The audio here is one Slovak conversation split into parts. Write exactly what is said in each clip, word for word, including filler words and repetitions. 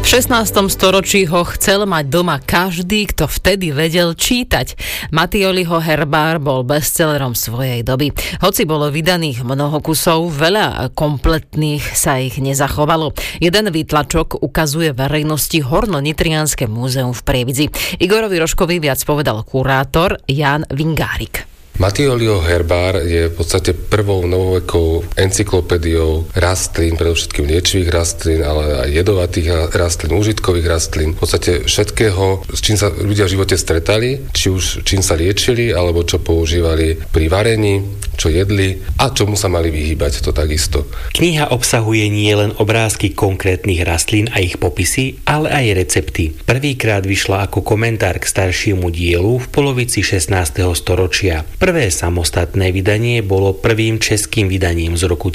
V šestnástom storočí ho chcel mať doma každý, kto vtedy vedel čítať. Mattioliho herbár bol bestsellerom svojej doby. Hoci bolo vydaných mnoho kusov, veľa kompletných sa ich nezachovalo. Jeden výtlačok ukazuje verejnosti Horno-Nitrianske múzeum v Prievidzi. Igorovi Rožkovi viac povedal kurátor Ján Vingárik. Mattioliho herbár je v podstate prvou novovekou encyklopédiou rastlín, predovšetkým liečivých rastlín, ale aj jedovatých rastlín, užitkových rastlín, v podstate všetkého, s čím sa ľudia v živote stretali, či už čím sa liečili, alebo čo používali pri varení, čo jedli a čomu sa mali vyhýbať, to takisto. Kniha obsahuje nielen obrázky konkrétnych rastlín a ich popisy, ale aj recepty. Prvýkrát vyšla ako komentár k staršiemu dielu v polovici šestnásteho storočia. Prvé samostatné vydanie bolo prvým českým vydaním z roku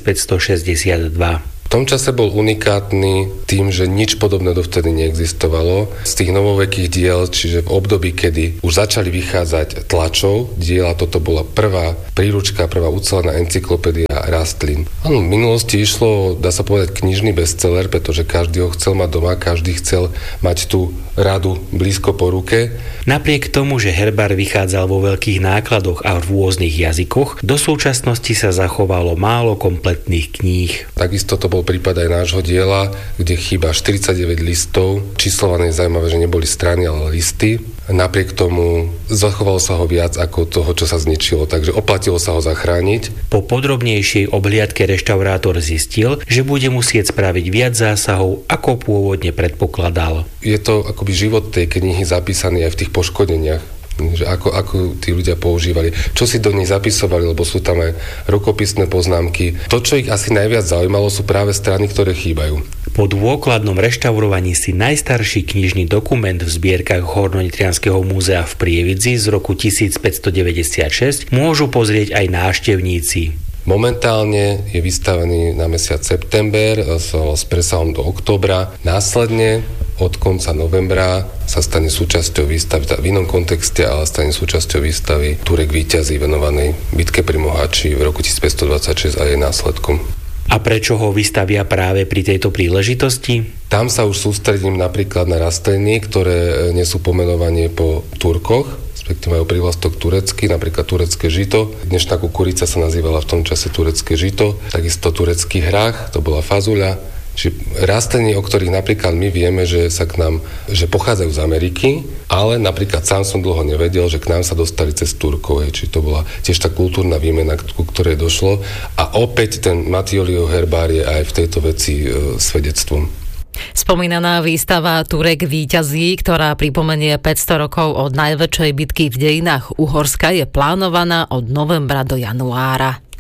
tisícpäťstošesťdesiatdva. V tom čase bol unikátny tým, že nič podobné dovtedy neexistovalo. Z tých novovekých diel, čiže v období, kedy už začali vychádzať tlačov diela, toto bola prvá príručka, prvá ucelená encyklopédia rastlín. Áno, v minulosti išlo, dá sa povedať, knižný bestseller, pretože každý ho chcel mať doma, každý chcel mať tú radu blízko po ruke. Napriek tomu, že herbár vychádzal vo veľkých nákladoch a v rôznych jazykoch, do súčasnosti sa zachovalo málo kompletných kníh. Takisto to bol prípad aj nášho diela, kde chýba štyridsaťdeväť listov. Číslované je zaujímavé, že neboli strany, ale listy. Napriek tomu zachovalo sa ho viac ako toho, čo sa zničilo, takže oplatilo sa ho zachrániť. Po podrobnejšej obhliadke reštaurátor zistil, že bude musieť spraviť viac zásahov, ako pôvodne predpokladal. Je to akoby život tej knihy zapísaný aj v tých poškodeniach. Že ako, ako tí ľudia používali, čo si do nej zapisovali, lebo sú tam aj rukopisné poznámky. To, čo ich asi najviac zaujímalo, sú práve strany, ktoré chýbajú. Po dôkladnom reštaurovaní si najstarší knižný dokument v zbierkach Horno-Nitrianskeho múzea v Prievidzi z roku tisícpäťstodeväťdesiatšesť môžu pozrieť aj návštevníci. Momentálne je vystavený na mesiac september s, s presahom do októbra. Následne od konca novembra sa stane súčasťou výstavy, v inom kontexte, ale stane súčasťou výstavy Turek víťazí venovanej bitke pri Mohači v roku tisícpäťstodvadsaťšesť a jej následkom. A prečo ho vystavia práve pri tejto príležitosti? Tam sa už sústredím napríklad na rastliny, ktoré nesú pomenovanie po Turkoch, respektíve majú prívlastok turecký, napríklad turecké žito. Dnešná kukurica sa nazývala v tom čase turecké žito, takisto turecký hrách, to bola fazuľa. Čiže rastliny, o ktorých napríklad my vieme, že sa k nám, že pochádzajú z Ameriky, ale napríklad sám som dlho nevedel, že k nám sa dostali cez Turkov. Čiže to bola tiež tá kultúrna výmena, ku ktorej došlo. A opäť ten Mattioliho herbár je aj v tejto veci e, svedectvom. Spomínaná výstava Turek víťazí, ktorá pripomenie päťsto rokov od najväčšej bitky v dejinách Uhorska, je plánovaná od novembra do januára.